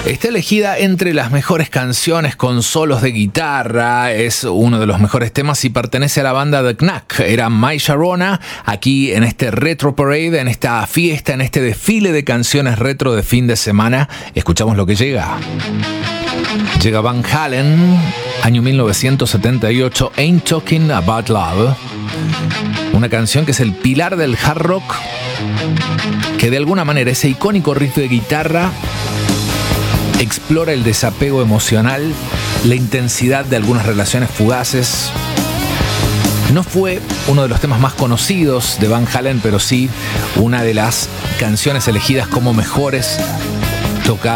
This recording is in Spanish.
Está elegida entre las mejores canciones con solos de guitarra, es uno de los mejores temas y pertenece a la banda The Knack. Era My Sharona, aquí en este Retro Parade, en esta fiesta, en este desfile de canciones retro de fin de semana. Escuchamos lo que llega. Llega Van Halen, año 1978, Ain't Talking About Love. Una canción que es el pilar del hard rock, que de alguna manera ese icónico riff de guitarra explora el desapego emocional, la intensidad de algunas relaciones fugaces. No fue uno de los temas más conocidos de Van Halen, pero sí una de las canciones elegidas como mejores tocadas